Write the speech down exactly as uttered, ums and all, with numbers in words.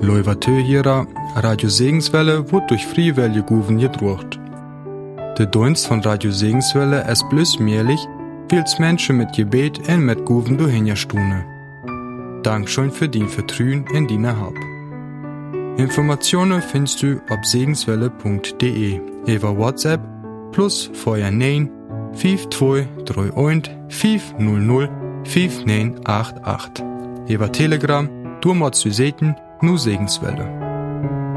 Leuvatö hierer, Radio Segenswelle wird durch Freiwillige Guven gedruckt. Der Dienst von Radio Segenswelle ist bloß möglich, weil es Menschen mit Gebet und mit Guven durchhinstune. Dankeschön für dein Vertrauen in deine Hab. Informationen findest du auf segenswelle punkt de über WhatsApp plus vorher neun fünf zwei drei eins fünf null null fünf neun acht acht. Über Telegram, du machst du sehen, nur Segenswelle.